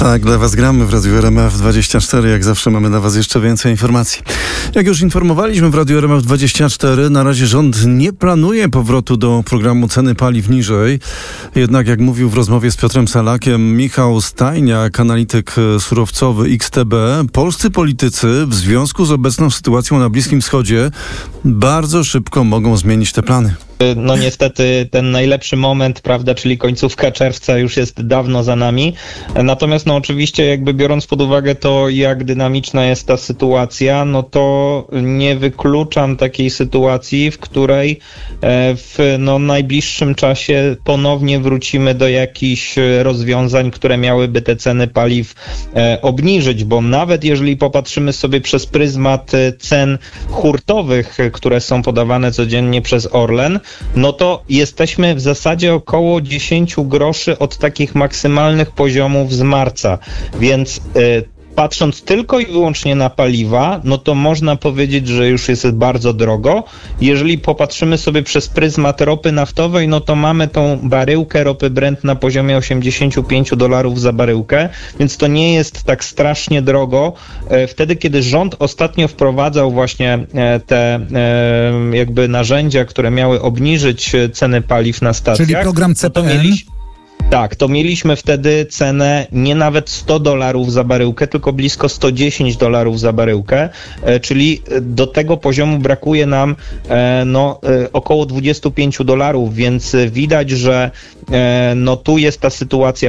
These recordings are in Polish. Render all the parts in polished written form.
Tak, dla Was gramy w Radiu RMF24. Jak zawsze mamy dla Was jeszcze więcej informacji. Jak już informowaliśmy w Radiu RMF24, na razie rząd nie planuje powrotu do programu ceny paliw niżej. Jednak jak mówił w rozmowie z Piotrem Salakiem Michał Stajniak, analityk surowcowy XTB, polscy politycy w związku z obecną sytuacją na Bliskim Wschodzie bardzo szybko mogą zmienić te plany. No niestety ten najlepszy moment, prawda, czyli końcówka czerwca już jest dawno za nami. Natomiast no oczywiście jakby biorąc pod uwagę to, jak dynamiczna jest ta sytuacja, no to nie wykluczam takiej sytuacji, w której w najbliższym czasie ponownie wrócimy do jakichś rozwiązań, które miałyby te ceny paliw obniżyć, bo nawet jeżeli popatrzymy sobie przez pryzmat cen hurtowych, które są podawane codziennie przez Orlen, no to jesteśmy w zasadzie około 10 groszy od takich maksymalnych poziomów z marca, więc patrząc tylko i wyłącznie na paliwa, no to można powiedzieć, że już jest bardzo drogo. Jeżeli popatrzymy sobie przez pryzmat ropy naftowej, no to mamy tą baryłkę ropy Brent na poziomie $85 za baryłkę, więc to nie jest tak strasznie drogo. Wtedy, kiedy rząd ostatnio wprowadzał właśnie te jakby narzędzia, które miały obniżyć ceny paliw na stacjach. Czyli program CPN? Tak, to mieliśmy wtedy cenę nie nawet $100 za baryłkę, tylko blisko $110 za baryłkę, czyli do tego poziomu brakuje nam około $25, więc widać, że no tu jest ta sytuacja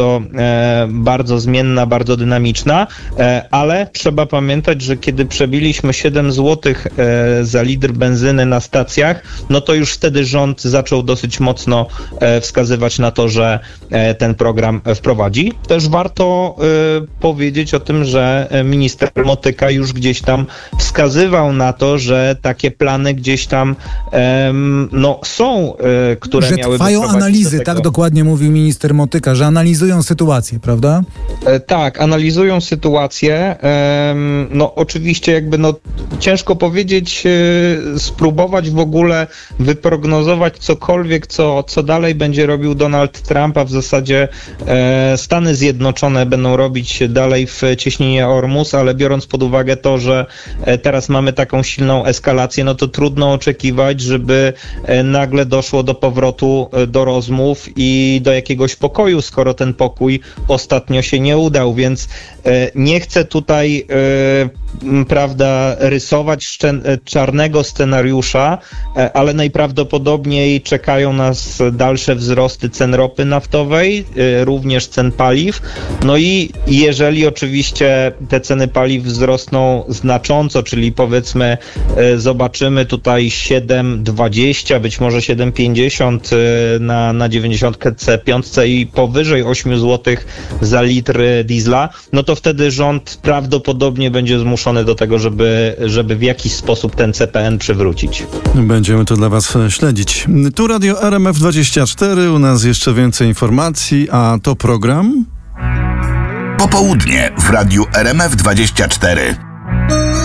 bardzo zmienna, bardzo dynamiczna, ale trzeba pamiętać, że kiedy przebiliśmy 7 zł za litr benzyny na stacjach, no to już wtedy rząd zaczął dosyć mocno wskazywać na to, że ten program wprowadzi. Też warto powiedzieć o tym, że minister Motyka już gdzieś tam wskazywał na to, że takie plany gdzieś tam są, które że miały trwają analizy, tak dokładnie mówił minister Motyka, że analizują sytuację, prawda? Tak, analizują sytuację. Oczywiście ciężko powiedzieć, spróbować w ogóle wyprognozować cokolwiek, co dalej będzie robił Donald Trump, a w zasadzie Stany Zjednoczone będą robić dalej w cieśninie Ormus, ale biorąc pod uwagę to, że teraz mamy taką silną eskalację, no to trudno oczekiwać, żeby nagle doszło do powrotu do rozmów i do jakiegoś pokoju, skoro ten pokój ostatnio się nie udał, więc nie chcę tutaj rysować czarnego scenariusza, ale najprawdopodobniej czekają nas dalsze wzrosty cen ropy naftowej, również cen paliw. No i jeżeli oczywiście te ceny paliw wzrosną znacząco, czyli powiedzmy zobaczymy tutaj 7,20, być może 7,50 na 90C5 i powyżej 8 zł za litr diesla, no to wtedy rząd prawdopodobnie będzie zmuszony do tego, żeby w jakiś sposób ten CPN przywrócić. Będziemy to dla Was śledzić. Tu Radio RMF24, u nas jeszcze więcej informacji, a to program? Popołudnie w Radiu RMF24.